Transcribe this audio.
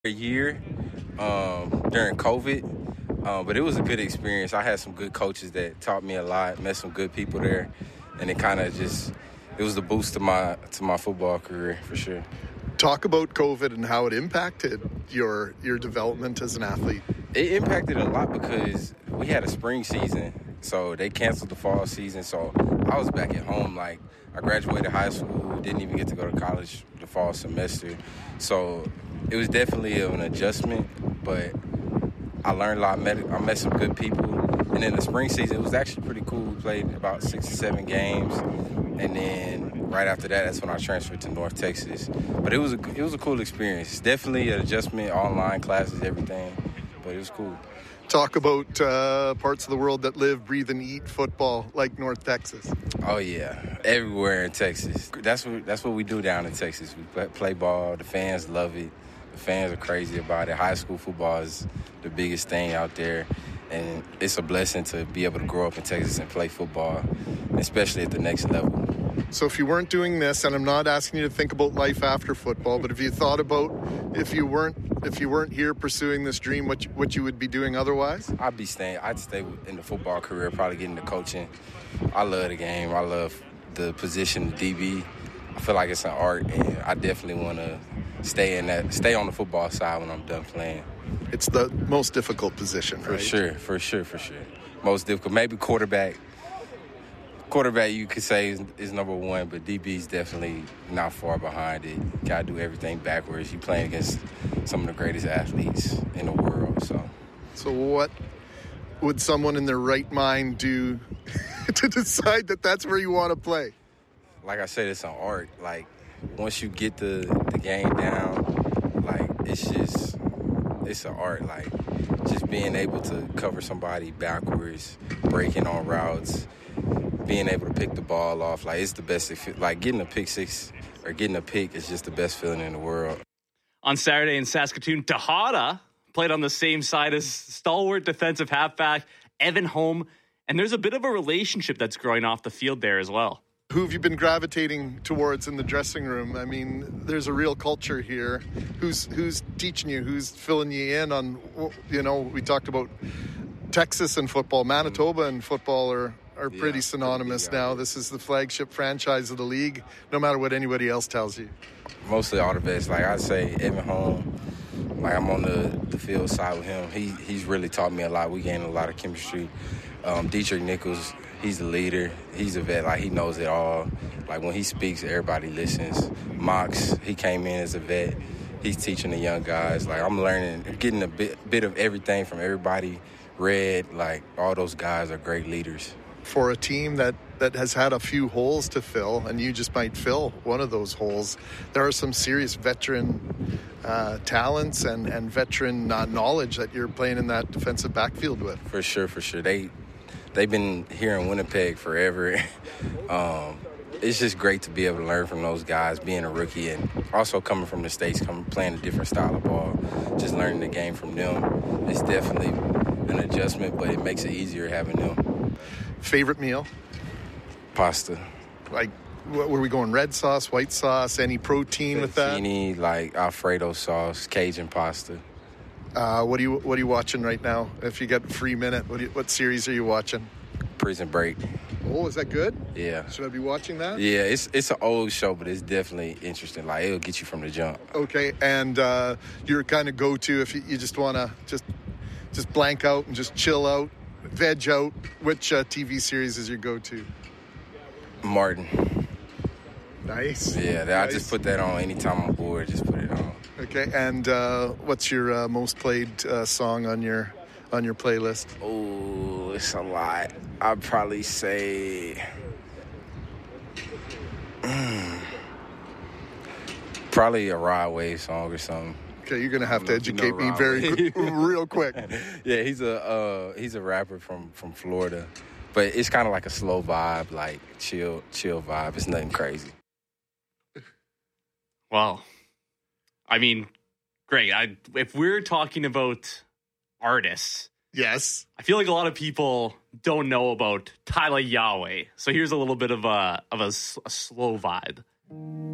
a year during COVID, but it was a good experience. I had some good coaches that taught me a lot, met some good people there, and it kind of just it was the boost to my football career for sure. Talk about COVID and how it impacted your development as an athlete. It impacted a lot because we had a spring season, so they canceled the fall season. So I was back at home. Like, I graduated high school, didn't even get to go to college the fall semester. So it was definitely an adjustment, but I learned a lot. I met some good people. And then the spring season, it was actually pretty cool. We played about 6 or 7 games. And then right after that, that's when I transferred to North Texas. But it was a cool experience. It's definitely an adjustment, online classes, everything. But it was cool. Talk about parts of the world that live, breathe, and eat football like North Texas. Oh, yeah. Everywhere in Texas. That's what we do down in Texas. We play ball. The fans love it. The fans are crazy about it. High school football is the biggest thing out there. And it's a blessing to be able to grow up in Texas and play football, especially at the next level. So if you weren't doing this, and I'm not asking you to think about life after football, but if you thought about if you weren't here pursuing this dream, what you would be doing otherwise? I'd stay in the football career, probably getting into coaching. I love the game. I love the position, the DB. I feel like it's an art, and I definitely want to stay on the football side when I'm done playing. It's the most difficult position, right? For sure. Most difficult. Maybe quarterback. Quarterback, you could say, is number one, but DB is definitely not far behind it. Got to do everything backwards. You're playing against some of the greatest athletes in the world. So what would someone in their right mind do to decide that that's where you want to play? Like I said, it's an art. Like, once you get the game down, like, it's an art. Like, just being able to cover somebody backwards, breaking on routes, being able to pick the ball off, like, it's the best. Like, getting a pick six or getting a pick is just the best feeling in the world. On Saturday in Saskatoon, Tejada played on the same side as stalwart defensive halfback Evan Holm, and there's a bit of a relationship that's growing off the field there as well. Who have you been gravitating towards in the dressing room? I mean, there's a real culture here. Who's teaching you? Who's filling you in on, we talked about Texas and football. Manitoba and football are pretty synonymous now. This is the flagship franchise of the league, no matter what anybody else tells you. Mostly all the best. Like, I'd say Evan Holm, like, I'm on the field side with him. He's really taught me a lot. We gained a lot of chemistry. Dietrich Nichols, he's the leader. He's a vet. Like, he knows it all. Like, when he speaks, everybody listens. Mox, he came in as a vet. He's teaching the young guys. Like, I'm learning, getting a bit of everything from everybody. Red, like, all those guys are great leaders. For a team that has had a few holes to fill, and you just might fill one of those holes, there are some serious veteran talents and veteran knowledge that you're playing in that defensive backfield with. For sure. They've been here in Winnipeg forever. It's just great to be able to learn from those guys, being a rookie, and also coming from the States, playing a different style of ball, just learning the game from them. It's definitely an adjustment, but it makes it easier having them. Favorite meal? Pasta. Like, were we going red sauce, white sauce, any protein with that? Fettuccine, like Alfredo sauce, Cajun pasta. What are you watching right now? If you get a free minute, what series are you watching? Prison Break. Oh, is that good? Yeah. Should I be watching that? Yeah, it's an old show, but it's definitely interesting. Like, it'll get you from the jump. Okay, and your kind of go-to if you just want to just blank out and just chill out, veg out, which TV series is your go-to? Martin. Nice. Yeah, nice. I just put that on anytime I'm bored. Just put it on. Okay, and what's your most played song on your playlist? Oh, it's a lot. I'd probably say probably a Rod Wave song or something. Okay, you're gonna have to educate me real quick. Yeah, he's a rapper from Florida, but it's kind of like a slow vibe, like chill vibe. It's nothing crazy. Wow. I mean, great. If we're talking about artists, yes, I feel like a lot of people don't know about Tyler Yahweh. So here's a little bit of a slow vibe.